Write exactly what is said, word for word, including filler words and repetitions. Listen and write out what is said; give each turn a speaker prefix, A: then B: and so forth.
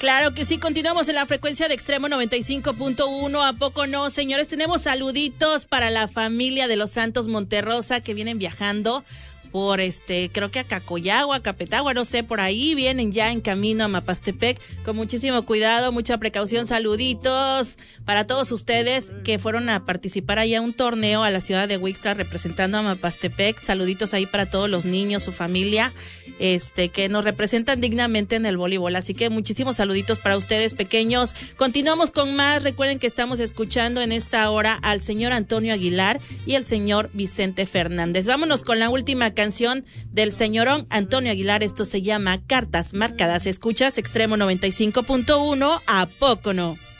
A: Claro que sí, continuamos en la frecuencia de Extremo noventa y cinco punto uno. ¿A poco no, señores? Tenemos saluditos para la familia de los Santos Monterrosa que vienen viajando por este, creo que a Cacoyagua, Capetagua, no sé, por ahí vienen ya en camino a Mapastepec, con muchísimo cuidado, mucha precaución. Saluditos para todos ustedes que fueron a participar ahí a un torneo a la ciudad de Huixtla representando a Mapastepec. Saluditos ahí para todos los niños, su familia, este, que nos representan dignamente en el voleibol. Así que muchísimos saluditos para ustedes, pequeños. Continuamos con más. Recuerden que estamos escuchando en esta hora al señor Antonio Aguilar y el señor Vicente Fernández. Vámonos con la última canción del señorón Antonio Aguilar. Esto se llama Cartas Marcadas. Escuchas Extremo noventa y cinco punto uno. ¿A poco no?